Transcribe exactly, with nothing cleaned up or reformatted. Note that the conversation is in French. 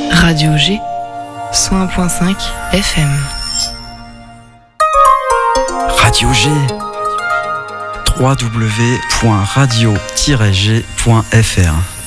Radio G, cent un virgule cinq F M. Radio G, w w w point radio tiret g point f r.